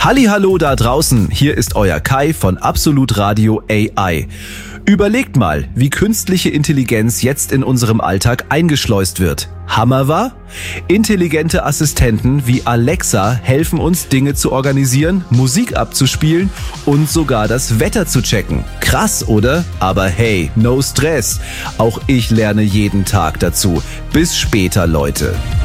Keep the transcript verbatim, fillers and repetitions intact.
Hallihallo da draußen, hier ist euer Kai von Absolut Radio A I. Überlegt mal, wie künstliche Intelligenz jetzt in unserem Alltag eingeschleust wird. Hammer war? Intelligente Assistenten wie Alexa helfen uns, Dinge zu organisieren, Musik abzuspielen und sogar das Wetter zu checken. Krass, oder? Aber hey, no Stress. Auch ich lerne jeden Tag dazu. Bis später, Leute.